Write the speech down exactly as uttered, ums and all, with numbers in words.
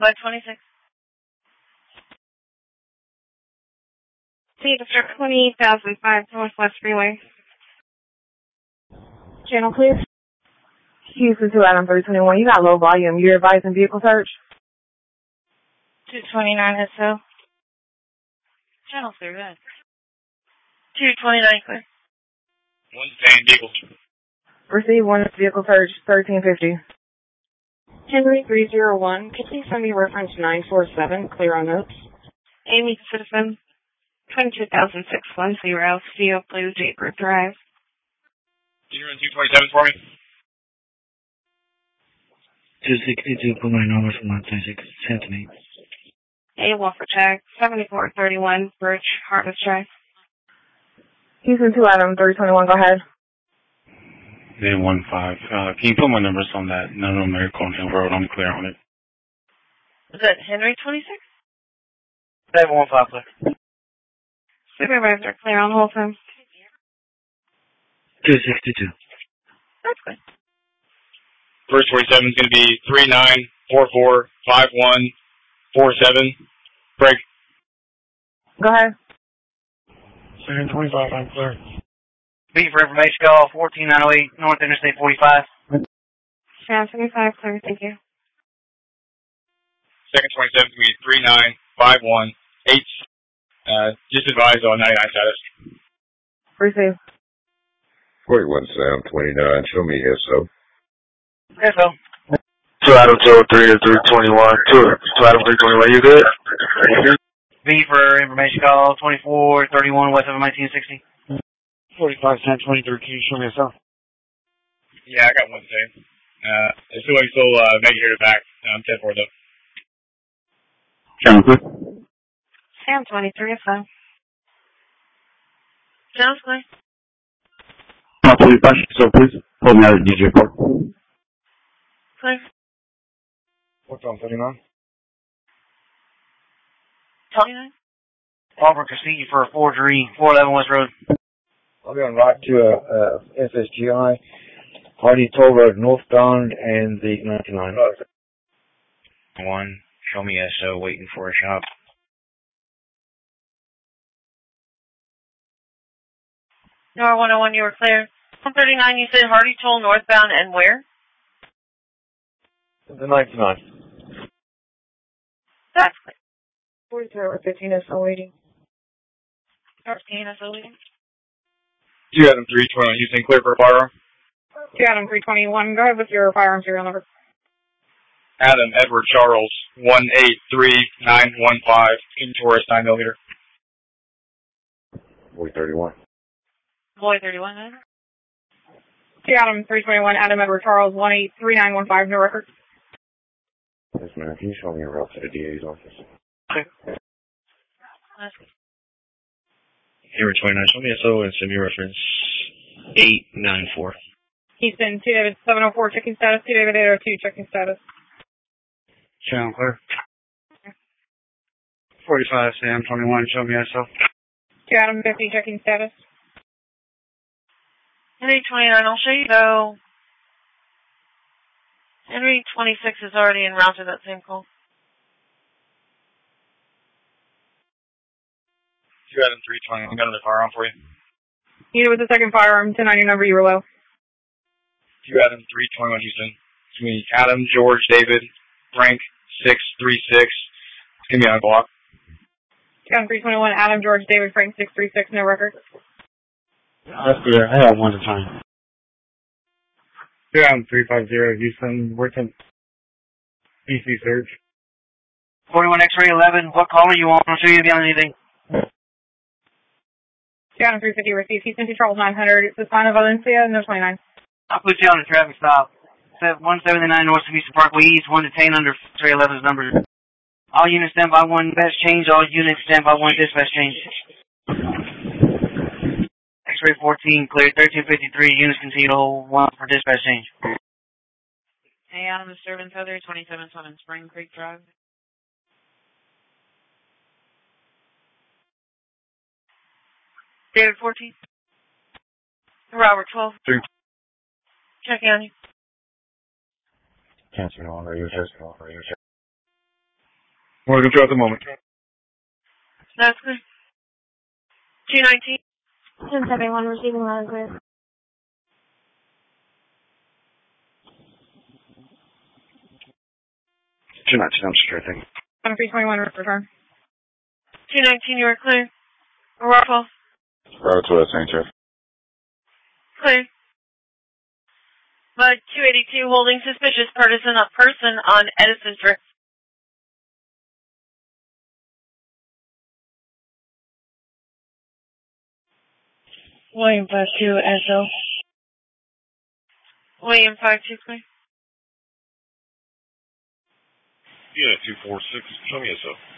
By twenty-six. Cedar twenty thousand five Northwest Freeway. Channel clear. Houston to Adam three twenty-one. You got low volume. You're advising vehicle search? two twenty-nine S O. Channel clear, good. two twenty-nine clear. One same vehicle. Receive one vehicle search, thirteen fifty. Henry three zero one. Can you send me reference nine four seven, clear on notes? Amy Citizen, twenty-two thousand six hundred ten, Steel Blue Jaybird Drive. Can you run two twenty-seven for me? two sixty-two, put my number from one twenty-six, Anthony. A Walker Tag, seventy-four thirty-one, Birch, Harvest Drive. Houston to Adam three twenty-one, go ahead. Day one five. Uh, can you put my numbers on that? None of them are calling Hill Road. I'm clear on it. Is that Henry twenty-six? Day one five, clear. Supervisor, clear on the whole time. two sixty-two. That's good. First twenty-seven is going to be three nine four four five one four seven. Break. Go ahead. Second twenty-five, I'm clear. B for information call, fourteen nine oh eight, North Interstate forty-five. Channel twenty-five, clear, thank you. Second twenty-seven is going to be three nine five one eight. Uh, just advise on ninety-nine status. Receive. forty-one Sam twenty-nine, show me S O. S O. two Adam two oh three to three twenty-one. two Adam three twenty-one, you good? V for information call, twenty-four thirty-one, West of nineteen sixty. forty-five Sam twenty-three, can you show me S O? Yeah, I got one same. Uh, as soon as still uh, make it here to back. Um, ten four though. Sounds good. Sam twenty-three, S O. Channel clear. Not forty-five, so please pull me out of D J Park. Clear. What's on thirty-nine? twenty-nine? Offer Cassidy for a forgery, four eleven West Road. I'll be on route to a, uh S S G I, Hardy Toll Road northbound, and the ninety-nine. One, show me S O, waiting for a shop. Nor one oh one, you were clear. one thirty-nine, you said Hardy Toll northbound and where? The ninety-nine. That's clear. forty-two fifteen S O waiting. thirteen S O waiting. Two Adam three twenty-one, Houston, clear for a firearm. two Adam three twenty-one, go ahead with your firearm serial number. Adam Edward Charles, one eight three nine one five, in Taurus, nine millimeter. Boy thirty-one. Boy thirty-one, then. two Adam three twenty-one, Adam Edward Charles, one eight three nine one five, no record. Yes, ma'am. Can you show me a route to the D A's office? Okay. That's good. Here twenty-nine, show me S O and send me reference eight nine four. Houston, two David seven oh four, checking status, two David eight oh two, checking status. Channel clear. forty-five Sam twenty-one, show me S O. two Adam fifty, checking status. Henry twenty-nine, I'll show you though. Henry twenty-six is already en route to that same call. Two Adam three twenty, I got another firearm for you. Unit with the second firearm, ten ninety number, you were low. Two Adam three twenty-one, Houston. It's going to be Adam, George, David, Frank, six three six. It's going to be on a block. two Adam three twenty-one, Adam, George, David, Frank, six three six, no record. That's clear. I have one to time. two Adam three fifty, Houston, Worthington. B C search. forty-one X-ray eleven, what call are you on? I'll show you if you have anything. two Adam three fifty, received. Houston to Charles nine hundred. It's a sign of Valencia, no twenty-nine. I'll put you on a traffic stop. one seventy-nine North Houston Parkway East, one detained under X-ray eleven's number. All units stand by one dispatch change, all units stand by one dispatch change. X-ray fourteen, cleared, thirteen fifty-three, units continue to hold one for dispatch change. Hey, Adam, disturbance other, twenty-seven seven Spring Creek Drive. David fourteen. Robert twelve. Three. Checking on you. Cancer on radio, testing on radio. More control at the moment. That's clear. two nineteen. ten seventy-one, receiving loud and clear. two nineteen, I'm secure, thank you. one three twenty-one, return. two nineteen, you are clear. Aurora Falls. Route to Saint Jeff. Clear. Bud two eighty-two, holding suspicious person, a person on Edison Drift. William five two, S O. William five two, clear. Yeah, two four six, show me S O.